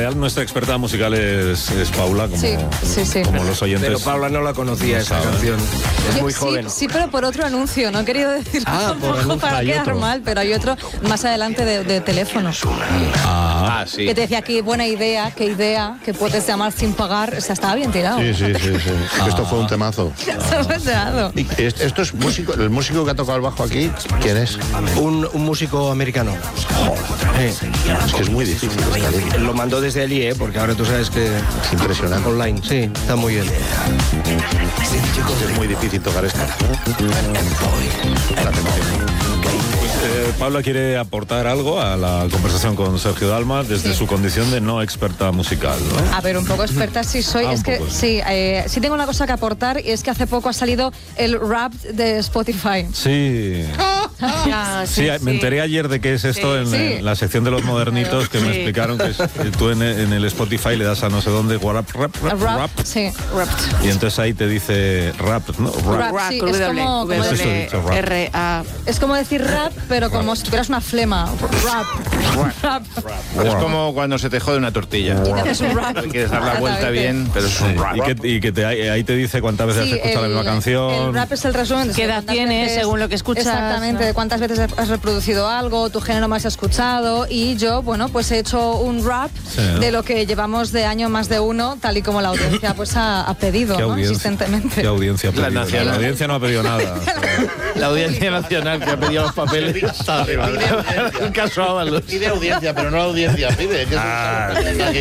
realidad nuestra experta musical es Paula, como, sí. como los oyentes. Pero Paula no la conocía esa canción. Es muy joven. Sí, pero por otro anuncio, no he querido decirlo tampoco para quedar mal, pero hay otro más adelante de teléfono. Sí. Que te decía que buena idea, que puedes llamar sin pagar. O sea, estaba bien tirado. Sí. Esto fue un temazo. Esto es músico, el músico que ha tocado el bajo aquí, ¿quién es? Un músico americano. Es que es muy difícil esta línea. Lo mandó desde allí, porque ahora tú sabes que... Es impresionante. Online, sí, está muy bien. Es muy difícil tocar esto. Paula quiere aportar algo a la conversación con Sergio Dalma desde su condición de no experta musical, ¿no? A ver, un poco experta sí soy. Es que sí tengo una cosa que aportar, y es que hace poco ha salido el rap de Spotify. Sí. Sí, me enteré ayer de qué es esto en la sección de los modernitos, que me explicaron que tú en el Spotify le das a no sé dónde rap. Sí, rap. Y entonces ahí te dice rap, ¿no? Rap, sí, es como decir rap, pero como si tuvieras una flema. Rap. Es como cuando se te jode una tortilla. Es un rap. Quieres dar la vuelta bien, pero es un rap. Y que ahí te dice cuántas veces has escuchado la misma canción. El rap es el resumen de qué edad tienes, según lo que escuchas. Exactamente, de cuántas veces has reproducido algo, tu género más escuchado. Y yo, bueno, pues he hecho un rap de lo que llevamos de año más de uno, tal y como la audiencia pues ha pedido, ¿no? Insistentemente. ¿Qué audiencia ha pedido? La audiencia no ha pedido nada. La Audiencia Nacional, que ha pedido los papeles. Un caso Ábalos. Pide audiencia, pero no la audiencia pide.